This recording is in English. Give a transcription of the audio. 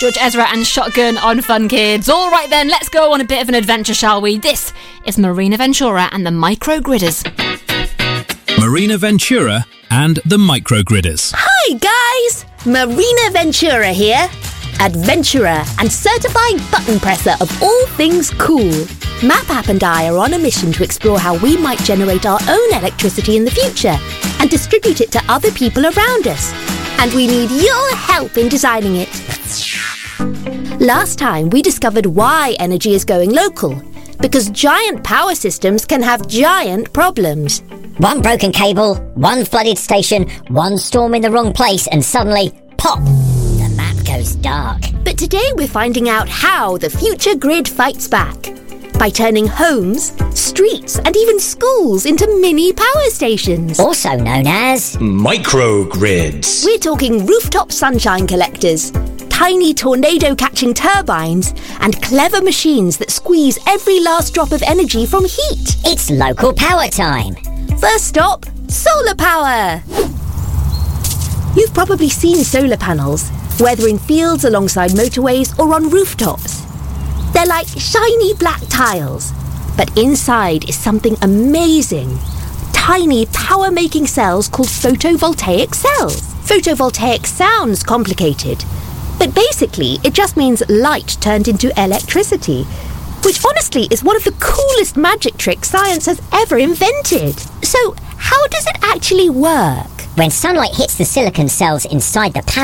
Judge Ezra and Shotgun on Fun Kids. All right then, let's go on a bit of an adventure, shall we? This is Marina Ventura and the Microgridders. Marina Ventura and the Microgridders. Hi guys, Marina Ventura here. Adventurer and certified button presser of all things cool. MapApp and I are on a mission to explore how we might generate our own electricity in the future and distribute it to other people around us. And we need your help in designing it. Last time we discovered why energy is going local. Because giant power systems can have giant problems. One broken cable, one flooded station, one storm in the wrong place, and suddenly, pop! The map goes dark. But today we're finding out how the future grid fights back. By turning homes, streets, and even schools into mini power stations. Also known as microgrids. We're talking rooftop sunshine collectors, tiny tornado-catching turbines, and clever machines that squeeze every last drop of energy from heat. It's local power time. First stop, solar power. You've probably seen solar panels, whether in fields alongside motorways or on rooftops. They're like shiny black tiles, but inside is something amazing. Tiny power-making cells called photovoltaic cells. Photovoltaic sounds complicated, but basically it just means light turned into electricity, which honestly is one of the coolest magic tricks science has ever invented. So, how does it actually work? When sunlight hits the silicon cells inside the panel,